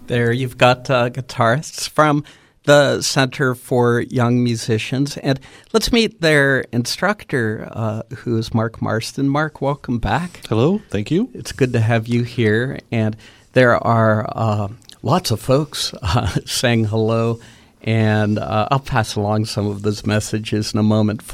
There you've got guitarists from the Center for Young Musicians. And let's meet their instructor, who is Mark Marston. Mark, welcome back. Hello, thank you. It's good to have you here. And there are lots of folks saying hello. And I'll pass along some of those messages in a moment.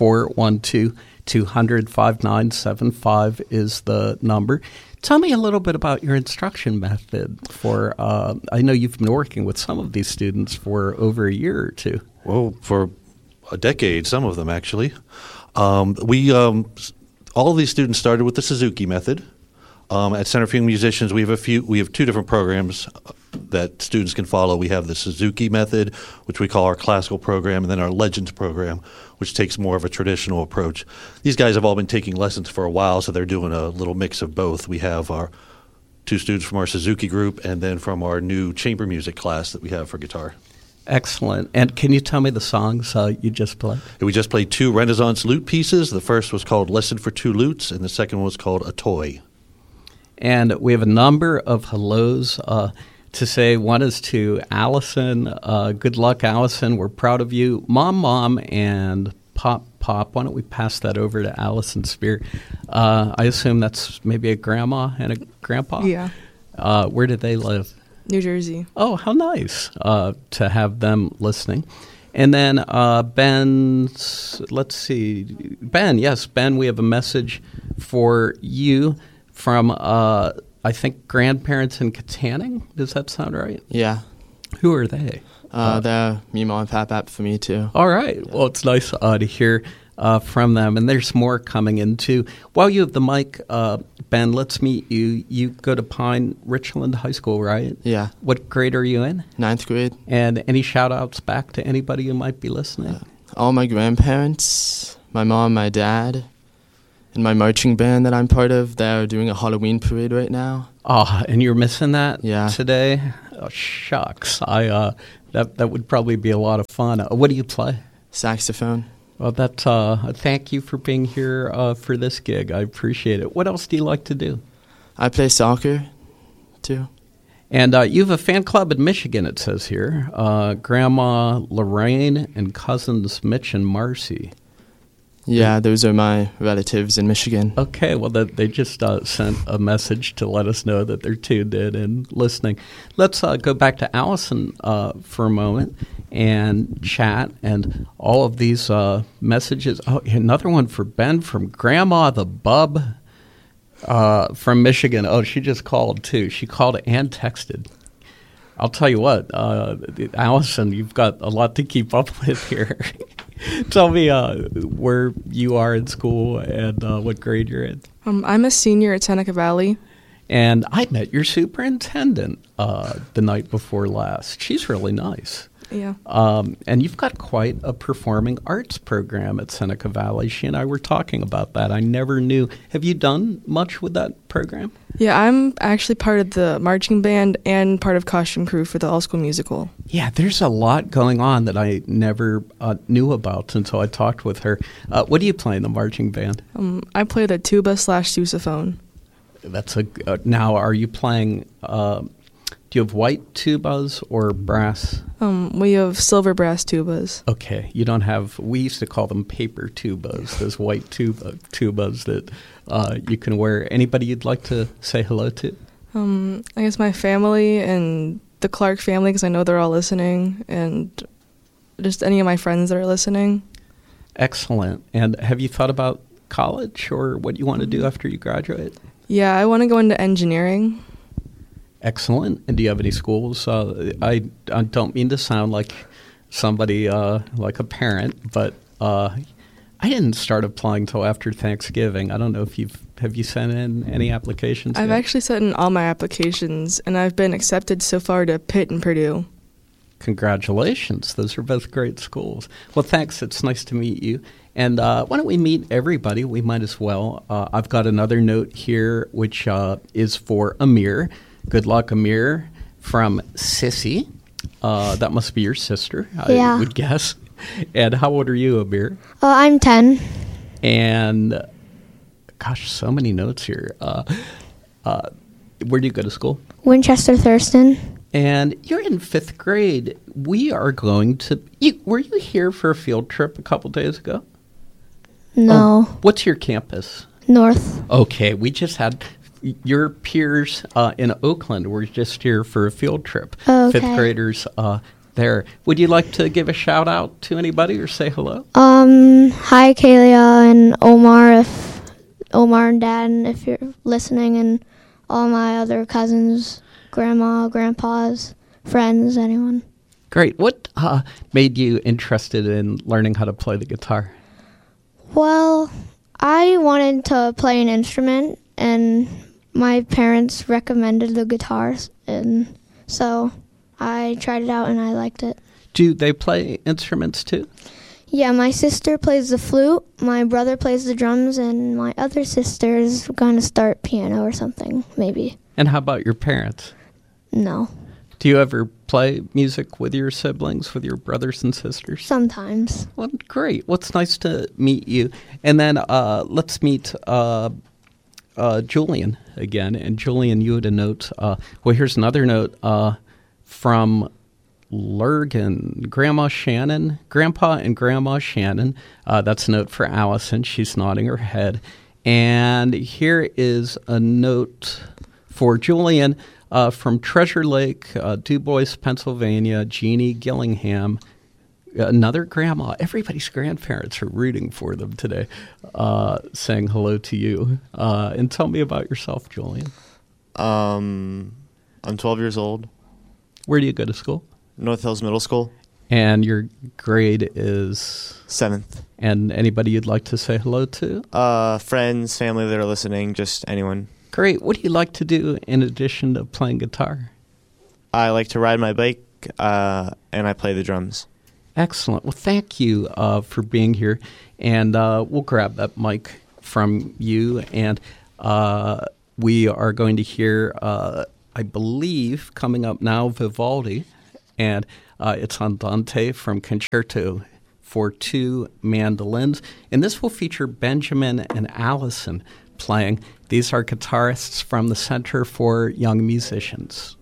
412-200-5975 is the number. Tell me a little bit about your instruction method for, I know you've been working with some of these students for over a year or two. Well, for a decade, some of them actually. All of these students started with the Suzuki method. At Center for Young Musicians, we have two different programs that students can follow. We have the Suzuki method, which we call our classical program, and then our Legends program, which takes more of a traditional approach. These guys have all been taking lessons for a while, so they're doing a little mix of both. We have our two students from our Suzuki group and then from our new chamber music class that we have for guitar. Excellent. And can you tell me the songs you just played? We just played two Renaissance lute pieces. The first was called Lesson for Two Lutes, and the second one was called A Toy. And we have a number of hellos to say. One is to Allison. Good luck, Allison. We're proud of you. Mom, and Pop. Why don't we pass that over to Allison Spear? I assume that's maybe a grandma and a grandpa? Yeah. Where do they live? New Jersey. Oh, how nice to have them listening. And then Ben's, let's see. Ben, yes, Ben, we have a message for you from, I think, grandparents in Katanning. Does that sound right? Yeah. Who are they? They're me, mom, and pap for me, too. All right. Well, it's nice to hear from them. And there's more coming in, too. While you have the mic, Ben, let's meet you. You go to Pine Richland High School, right? Yeah. What grade are you in? 9th grade. And any shout-outs back to anybody who might be listening? All my grandparents, my mom, my dad, and my marching band that I'm part of. They're doing a Halloween parade right now. Oh, and you're missing that today? Oh, shucks. That would probably be a lot of fun. What do you play? Saxophone. Well, thank you for being here for this gig. I appreciate it. What else do you like to do? I play soccer, too. And you have a fan club in Michigan, it says here. Grandma Lorraine and cousins Mitch and Marcy. Yeah, those are my relatives in Michigan. Okay, well, they just sent a message to let us know that they're tuned in and listening. Let's go back to Allison for a moment and chat. And all of these messages. Oh, another one for Ben from Grandma the Bub from Michigan. Oh, she just called, too. She called and texted. I'll tell you what, Allison, you've got a lot to keep up with here. Tell me where you are in school and what grade you're in. I'm a senior at Seneca Valley. And I met your superintendent the night before last. She's really nice. Yeah. And you've got quite a performing arts program at Seneca Valley. She and I were talking about that. I never knew. Have you done much with that program? Yeah, I'm actually part of the marching band and part of costume crew for the All School Musical. Yeah, there's a lot going on that I never knew about until I talked with her. What do you play in the marching band? I play the tuba/sousaphone. That's now, are you playing... do you have white tubas or brass? We have silver brass tubas. Okay. You don't have, we used to call them paper tubas, those white tubas that you can wear. Anybody you'd like to say hello to? I guess my family and the Clark family, because I know they're all listening, and just any of my friends that are listening. Excellent. And have you thought about college or what you want to do after you graduate? Yeah, I want to go into engineering. Excellent. And do you have any schools? I don't mean to sound like somebody like a parent, but I didn't start applying till after Thanksgiving. I don't know if have you sent in any applications I've yet? actually sent in all my applications, and I've been accepted so far to Pitt and Purdue. Congratulations. Those are both great schools. Well, thanks. It's nice to meet you. And why don't we meet everybody? We might as well. I've got another note here, which is for Amir. Good luck, Amir, from Sissy. That must be your sister, I would guess. And how old are you, Amir? I'm 10. And, gosh, so many notes here. Where do you go to school? Winchester Thurston. And you're in 5th grade. We are going to. Were you here for a field trip a couple days ago? No, What's your campus? North. Okay, we just had your peers in Oakland were just here for a field trip. Okay. 5th graders there. Would you like to give a shout out to anybody or say hello? Hi, Kalia and Omar, Omar and Dad, and if you're listening, and all my other cousins, grandma, grandpas, friends, anyone. Great. What made you interested in learning how to play the guitar? Well, I wanted to play an instrument, and my parents recommended the guitars, and so I tried it out and I liked it. Do they play instruments too? Yeah, my sister plays the flute, my brother plays the drums, and my other sister is going to start piano or something, maybe. And how about your parents? No, Do you ever play music with your siblings, with your brothers and sisters? sometimes. Well, great. Well, it's nice to meet you. And then let's meet Julian again. And Julian, you had a note. Well, here's another note from Lurgan, Grandpa and Grandma Shannon. That's a note for Allison. She's nodding her head. And here is a note for Julian from Treasure Lake, DuBois, Pennsylvania, Jeannie Gillingham. Another grandma. Everybody's grandparents are rooting for them today, saying hello to you. And tell me about yourself, Julian. I'm 12 years old. Where do you go to school? North Hills Middle School. And your grade is? 7th. And anybody you'd like to say hello to? Friends, family that are listening, just anyone. Great. What do you like to do in addition to playing guitar? I like to ride my bike, and I play the drums. Excellent. Well, thank you for being here. And we'll grab that mic from you. And we are going to hear, I believe, coming up now, Vivaldi. And it's Andante from Concerto for 2 mandolins. And this will feature Benjamin and Allison playing. These are guitarists from the Center for Young Musicians.